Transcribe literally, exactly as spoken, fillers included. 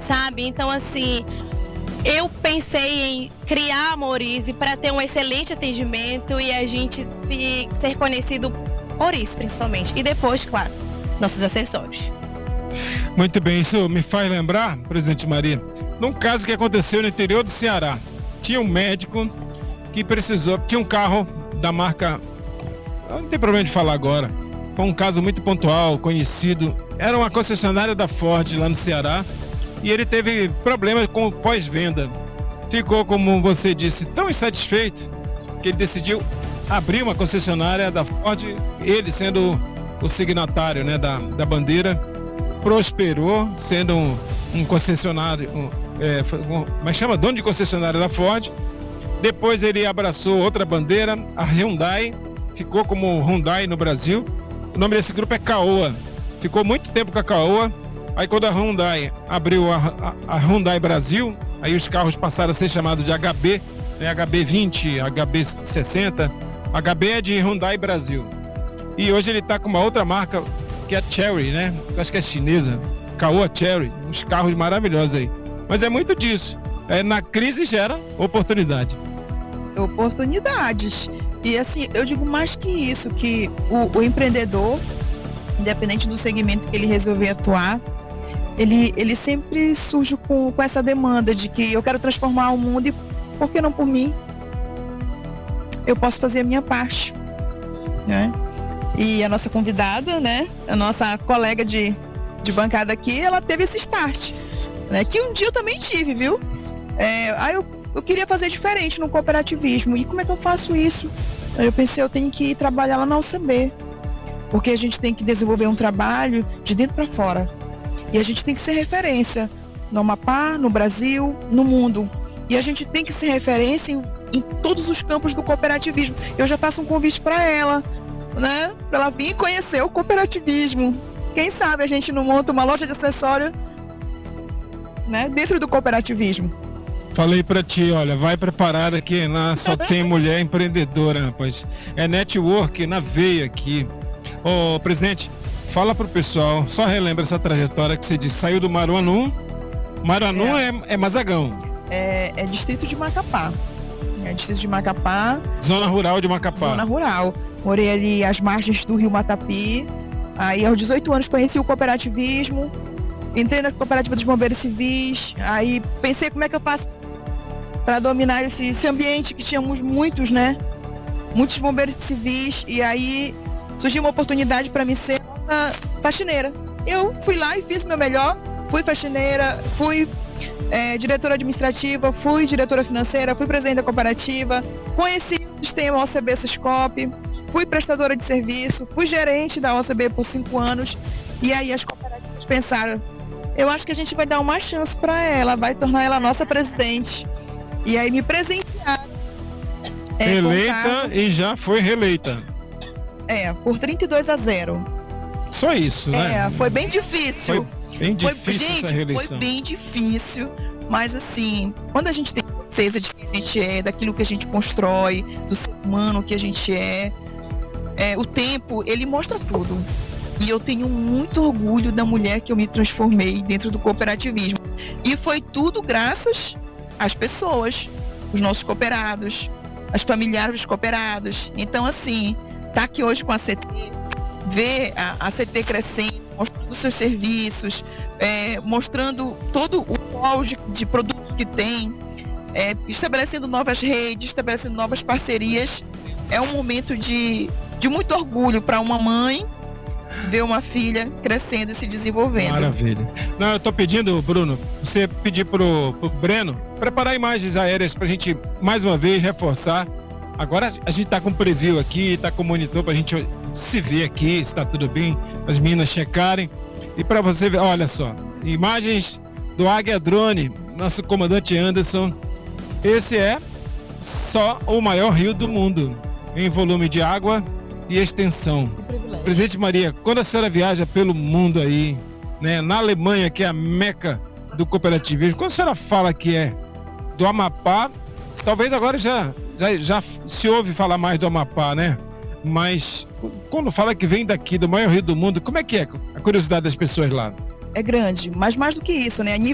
sabe? Então, assim, eu pensei em criar a Morize para ter um excelente atendimento e a gente se, ser conhecido por isso, principalmente. E depois, claro, nossos acessórios. Muito bem, isso me faz lembrar, presidente Maria, num caso que aconteceu no interior do Ceará. Tinha um médico que precisou, tinha um carro da marca, não tem problema de falar agora, foi um caso muito pontual, conhecido, era uma concessionária da Ford lá no Ceará, e ele teve problemas com o pós-venda. Ficou, como você disse, tão insatisfeito que ele decidiu abrir uma concessionária da Ford, ele sendo o signatário, né, da, da bandeira, prosperou sendo um, um concessionário, um, é, um, mas chama dono de concessionária da Ford. Depois ele abraçou outra bandeira, a Hyundai, ficou como Hyundai no Brasil. O nome desse grupo é Caoa. Ficou muito tempo com a Caoa. Aí quando a Hyundai abriu a, a, a Hyundai Brasil, aí os carros passaram a ser chamados de H B, né, H B vinte, H B sessenta. H B é de Hyundai Brasil. E hoje ele está com uma outra marca, que é a Chery, né? Acho que é chinesa. Caoa Chery, uns carros maravilhosos aí. Mas é muito disso. É, na crise gera oportunidade. Oportunidades. E assim, eu digo mais que isso, que o, o empreendedor, independente do segmento que ele resolver atuar, ele, ele sempre surge com, com essa demanda de que eu quero transformar o mundo e por que não por mim? Eu posso fazer a minha parte, né? E a nossa convidada, né, a nossa colega de, de bancada aqui, ela teve esse start, né, que um dia eu também tive, viu? É, aí eu, eu queria fazer diferente no cooperativismo. E como é que eu faço isso? Aí eu pensei, eu tenho que ir trabalhar lá na O C B, porque a gente tem que desenvolver um trabalho de dentro para fora. E a gente tem que ser referência no Amapá, no Brasil, no mundo. E a gente tem que ser referência em, em todos os campos do cooperativismo. Eu já faço um convite para ela, né, para ela vir conhecer o cooperativismo. Quem sabe a gente não monta uma loja de acessório, né, dentro do cooperativismo. Falei para ti, olha, vai preparar aqui, lá só tem mulher empreendedora, rapaz. É network na veia aqui. Ô, presidente, fala pro pessoal, só relembra essa trajetória que você disse, saiu do Maruanu. Maruanu é, é, é Mazagão. É, é distrito de Macapá. É distrito de Macapá. Zona rural de Macapá. Zona rural. Morei ali às margens do rio Matapi. Aí aos dezoito anos conheci o cooperativismo. Entrei na cooperativa dos bombeiros civis. Aí pensei como é que eu faço para dominar esse, esse ambiente que tínhamos muitos, né? Muitos bombeiros civis. E aí surgiu uma oportunidade para mim ser nossa faxineira. Eu fui lá e fiz o meu melhor. Fui faxineira, fui é, diretora administrativa, fui diretora financeira, fui presidente da cooperativa, conheci o sistema O C B Sescop, fui prestadora de serviço, fui gerente da O C B por cinco anos. E aí as cooperativas pensaram, eu acho que a gente vai dar uma chance para ela, vai tornar ela nossa presidente. E aí me presentearam. É, Eleita e já foi reeleita. É, por trinta e dois a zero. Só isso, né? É, foi bem difícil. Foi bem difícil foi, gente, essa reeleição. Foi bem difícil, mas assim, quando a gente tem certeza de quem a gente é, daquilo que a gente constrói, do ser humano que a gente é, é, o tempo, ele mostra tudo. E eu tenho muito orgulho da mulher que eu me transformei dentro do cooperativismo. E foi tudo graças às pessoas, os nossos cooperados, as familiares dos cooperados. Então, assim, tá aqui hoje com a C T, ver a, a C T crescendo, mostrando seus serviços, é, mostrando todo o pol de, de produto que tem, é, estabelecendo novas redes, estabelecendo novas parcerias. É um momento de, de muito orgulho para uma mãe ver uma filha crescendo e se desenvolvendo. Maravilha. Não, eu tô pedindo, Bruno, você pedir pro, pro Breno preparar imagens aéreas pra gente, mais uma vez, reforçar. Agora a gente tá com preview aqui, tá com monitor pra gente se ver aqui, se tá tudo bem, as meninas checarem. E pra você ver, olha só, imagens do Águia Drone, nosso comandante Anderson. Esse é só o maior rio do mundo, em volume de água e extensão. Presidente Maria, quando a senhora viaja pelo mundo aí, né, na Alemanha, que é a meca do cooperativismo, quando a senhora fala que é do Amapá, talvez agora já, já, já se ouve falar mais do Amapá, né? Mas quando fala que vem daqui, do maior rio do mundo, como é que é a curiosidade das pessoas lá? É grande, mas mais do que isso, né?